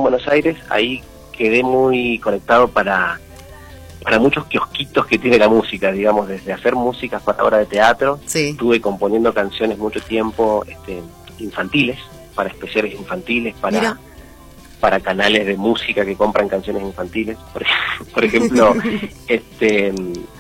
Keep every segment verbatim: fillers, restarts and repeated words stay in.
en Buenos Aires, ahí quedé muy conectado para, para muchos kiosquitos que tiene la música, digamos, desde hacer músicas para obra de teatro. Sí. Estuve componiendo canciones mucho tiempo este, infantiles, para especiales infantiles, para... Mira. para canales de música que compran canciones infantiles. Por, por ejemplo, este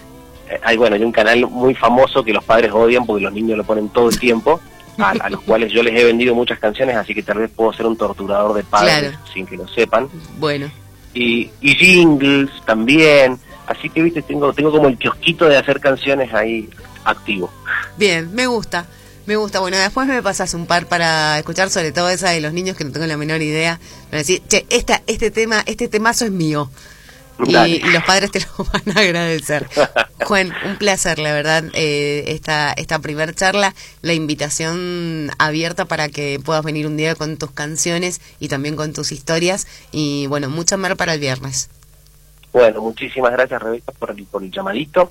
hay bueno hay un canal muy famoso que los padres odian porque los niños lo ponen todo el tiempo, a, a los cuales yo les he vendido muchas canciones, así que tal vez puedo ser un torturador de padres, claro, sin que lo sepan. Bueno. Y, y jingles también, así que viste, tengo tengo como el kiosquito de hacer canciones ahí activo. Bien, me gusta. Me gusta, bueno, después me pasas un par para escuchar, sobre todo esa de los niños que no tengo la menor idea. Para decir, che, esta, este tema, este temazo es mío. Y, y los padres te lo van a agradecer. Juan, un placer, la verdad, eh, esta, esta primer charla, la invitación abierta para que puedas venir un día con tus canciones y también con tus historias. Y bueno, mucha mer para el viernes. Bueno, muchísimas gracias, Rebeca, por el, por el llamadito.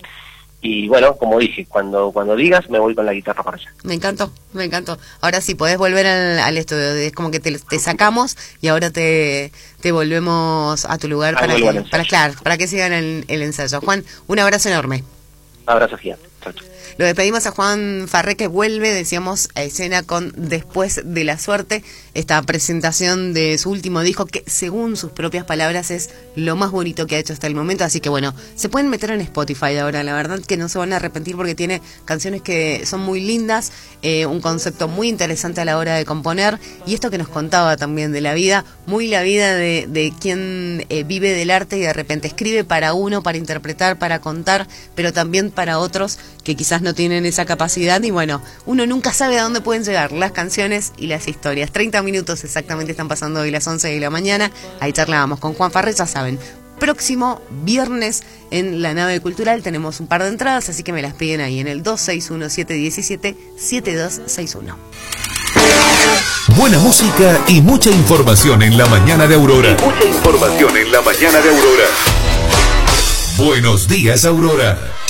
Y bueno, como dije, cuando cuando digas, me voy con la guitarra para allá. Me encantó, me encantó. Ahora sí, podés volver al, al estudio. Es como que te, te sacamos y ahora te, te volvemos a tu lugar para que, para, claro, para que sigan el, el ensayo. Juan, un abrazo enorme. Abrazo gigante. Chau, chau. Lo despedimos a Juan Farré, que vuelve, decíamos, a escena con Después de la Suerte, esta presentación de su último disco, que según sus propias palabras es lo más bonito que ha hecho hasta el momento. Así que bueno, se pueden meter en Spotify ahora, la verdad que no se van a arrepentir porque tiene canciones que son muy lindas, eh, un concepto muy interesante a la hora de componer, y esto que nos contaba también de la vida, muy la vida de, de quien eh, vive del arte y de repente escribe para uno, para interpretar, para contar, pero también para otros que quizás no tienen esa capacidad, y bueno, uno nunca sabe a dónde pueden llegar las canciones y las historias. Treinta minutos exactamente están pasando hoy las once de la mañana, ahí charlábamos con Juan Farré, ya saben, próximo viernes en la Nave Cultural tenemos un par de entradas, así que me las piden ahí en el dos seis uno, siete uno siete, siete dos seis uno. Buena música y mucha información en la mañana de Aurora. Y mucha información en la mañana de Aurora. Buenos días, Aurora.